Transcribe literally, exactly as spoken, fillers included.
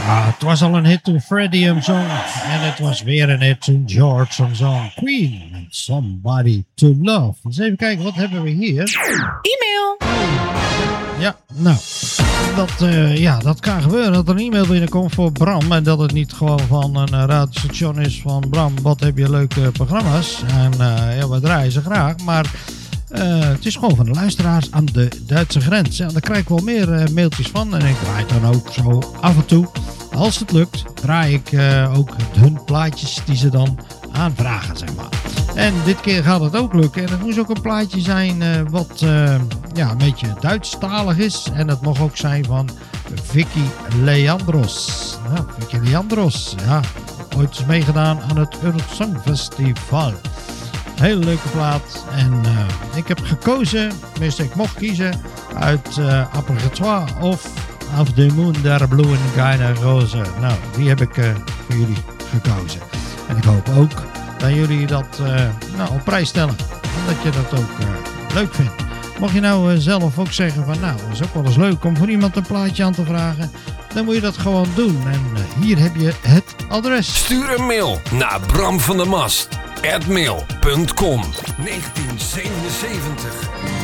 Ah, het was al een hit toen Freddie hem zong. En het was weer een hit toen George hem zong. Queen, Somebody to Love. Dus even kijken, wat hebben we hier? E-mail. Ja, nou, dat, uh, ja, dat kan gebeuren dat er een e-mail binnenkomt voor Bram. En dat het niet gewoon van een uh, radiostation is van Bram, wat heb je leuke programma's. En uh, ja, we draaien ze graag, maar... Uh, het is gewoon van de luisteraars aan de Duitse grens. En daar krijg ik wel meer uh, mailtjes van. En ik draai het dan ook zo af en toe. Als het lukt, draai ik uh, ook hun plaatjes die ze dan aanvragen, zeg maar. En dit keer gaat het ook lukken. En het moest ook een plaatje zijn uh, wat uh, ja, een beetje Duitsstalig is. En het mag ook zijn van Vicky Leandros. Nou, Vicky Leandros, ja. Ooit is meegedaan aan het Eurosongfestival. Hele leuke plaat. En uh, ik heb gekozen, tenminste ik mocht kiezen, uit uh, Apergetoire of Auf de Moon der Bloemen keine Rose. Nou, die heb ik uh, voor jullie gekozen. En ik hoop ook dat jullie dat uh, nou, op prijs stellen. En dat je dat ook uh, leuk vindt. Mocht je nou uh, zelf ook zeggen van nou, het is ook wel eens leuk om voor iemand een plaatje aan te vragen. Dan moet je dat gewoon doen. En uh, hier heb je het adres. Stuur een mail naar Bram van der Mast. at mail punt com negentien zevenenzeventig